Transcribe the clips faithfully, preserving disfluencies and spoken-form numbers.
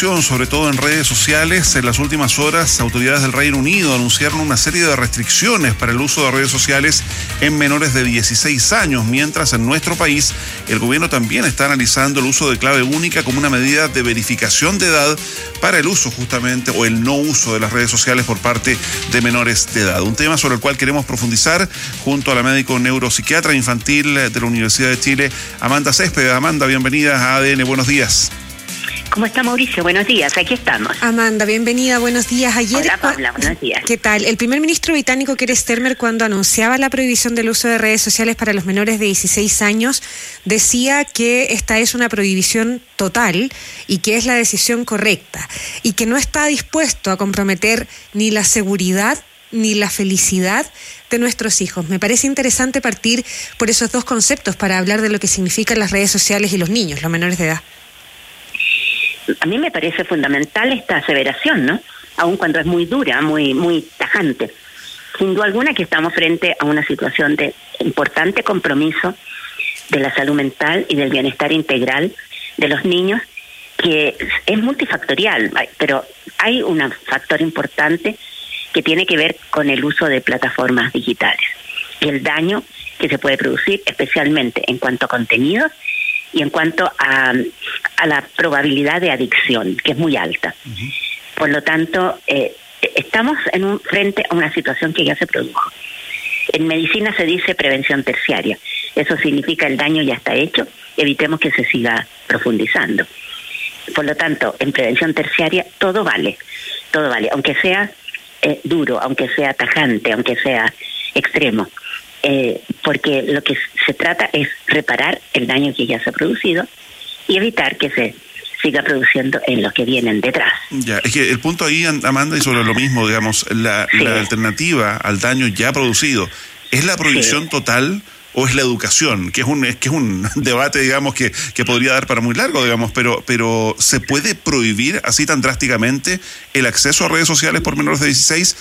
preocupación, sobre todo en redes sociales. En las últimas horas, autoridades del Reino Unido anunciaron una serie de restricciones para el uso de redes sociales en menores de dieciséis años, mientras en nuestro país el gobierno también está analizando el uso de clave única como una medida de verificación de edad para el uso justamente o el no uso de las redes sociales por parte de menores de edad. Un tema sobre el cual queremos profundizar junto a la médico neuropsiquiatra infantil de la Universidad de Chile, Amanda Céspedes. Amanda, bienvenida a A D N, buenos días. ¿Cómo está, Mauricio? Buenos días, aquí estamos. Amanda, bienvenida, buenos días. Ayer, Hola, Paula, buenos días. ¿Qué tal? El primer ministro británico, Keir Starmer, cuando anunciaba la prohibición del uso de redes sociales para los menores de dieciséis años, decía que esta es una prohibición total y que es la decisión correcta y que no está dispuesto a comprometer ni la seguridad ni la felicidad de nuestros hijos. Me parece interesante partir por esos dos conceptos para hablar de lo que significan las redes sociales y los niños, los menores de edad. A mí me parece fundamental esta aseveración, ¿no? Aun cuando es muy dura, muy muy tajante. Sin duda alguna que estamos frente a una situación de importante compromiso de la salud mental y del bienestar integral de los niños, que es multifactorial, pero hay un factor importante que tiene que ver con el uso de plataformas digitales y el daño que se puede producir, especialmente en cuanto a contenidos y en cuanto a, a la probabilidad de adicción, que es muy alta. Uh-huh. Por lo tanto, eh, estamos en un, frente a una situación que ya se produjo. En medicina se dice prevención terciaria. Eso significa el daño ya está hecho, evitemos que se siga profundizando. Por lo tanto, en prevención terciaria todo vale, todo vale, aunque sea eh, duro, aunque sea tajante, aunque sea extremo. Eh, porque lo que se trata es reparar el daño que ya se ha producido y evitar que se siga produciendo en los que vienen detrás. Ya, es que el punto ahí, Amanda, y sobre lo mismo, digamos, la, sí. la alternativa al daño ya producido, ¿es la prohibición sí. total o es la educación? Que es un es que es un debate, digamos, que, que podría dar para muy largo, digamos, pero pero ¿se puede prohibir así tan drásticamente el acceso a redes sociales por menores de dieciséis?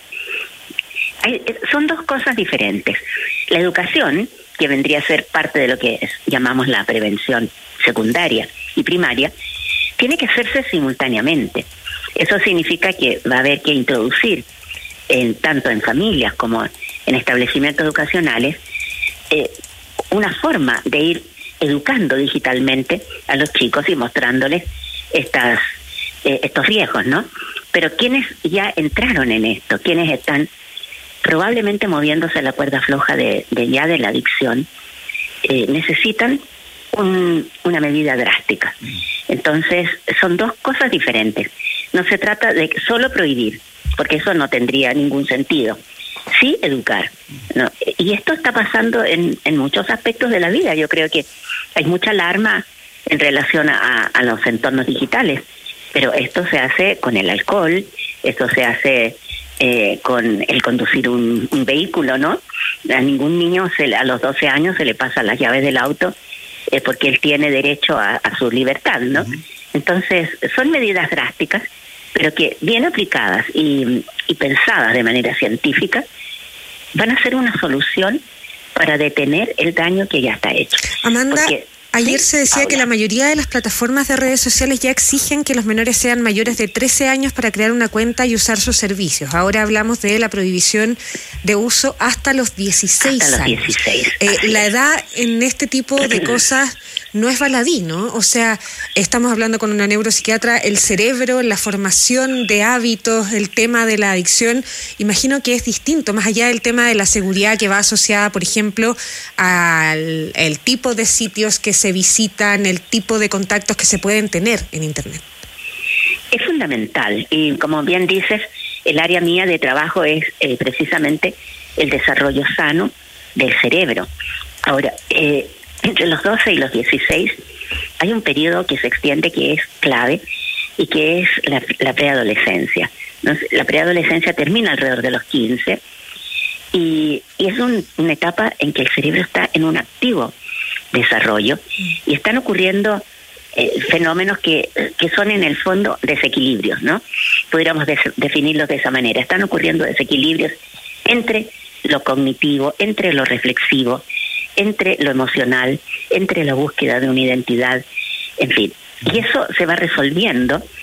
Hay, son dos cosas diferentes. La educación, que vendría a ser parte de lo que es, llamamos la prevención secundaria y primaria, tiene que hacerse simultáneamente. Eso significa que va a haber que introducir, en, tanto en familias como en establecimientos educacionales, eh, una forma de ir educando digitalmente a los chicos y mostrándoles estas eh, estos riesgos, ¿no? Pero quienes ya entraron en esto, quienes están probablemente moviéndose a la cuerda floja de, de ya de la adicción, eh, necesitan un, una medida drástica. Entonces, son dos cosas diferentes. No se trata de solo prohibir, porque eso no tendría ningún sentido. Sí, educar. ¿no? Y esto está pasando en, en muchos aspectos de la vida. Yo creo que hay mucha alarma en relación a, a los entornos digitales, pero esto se hace con el alcohol, esto se hace Eh, con el conducir un, un vehículo, ¿no? A ningún niño se, a los doce años se le pasan las llaves del auto eh, porque él tiene derecho a, a su libertad, ¿no? Uh-huh. Entonces, son medidas drásticas, pero que bien aplicadas y, y pensadas de manera científica, van a ser una solución para detener el daño que ya está hecho. Amanda, porque, ayer ¿sí? se decía Paula. que la mayoría de las plataformas de redes sociales ya exigen que los menores sean mayores de trece años para crear una cuenta y usar sus servicios. Ahora hablamos de la prohibición de uso hasta los dieciséis hasta los años. dieciséis. Eh, la edad en este tipo de cosas no es baladí, ¿no? O sea, estamos hablando con una neuropsiquiatra, el cerebro, la formación de hábitos, el tema de la adicción, imagino que es distinto, más allá del tema de la seguridad que va asociada, por ejemplo, al el tipo de sitios que se visitan, el tipo de contactos que se pueden tener en Internet. Es fundamental y, como bien dices, el área mía de trabajo es eh, precisamente el desarrollo sano del cerebro. Ahora, eh, entre los doce y los dieciséis hay un periodo que se extiende que es clave y que es la, la preadolescencia. ¿no? La preadolescencia termina alrededor de los quince y, y es un, una etapa en que el cerebro está en un activo desarrollo y están ocurriendo eh, fenómenos que, que son en el fondo desequilibrios, ¿no? Pudiéramos des- definirlos de esa manera. Están ocurriendo desequilibrios entre lo cognitivo, entre lo reflexivo, entre lo emocional, entre la búsqueda de una identidad, en fin. Y eso se va resolviendo